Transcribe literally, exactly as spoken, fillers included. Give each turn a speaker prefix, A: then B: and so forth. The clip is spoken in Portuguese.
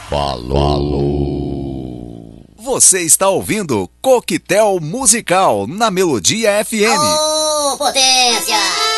A: Falou. Você está ouvindo Coquetel Musical na Melodia F M.
B: Ô, potência!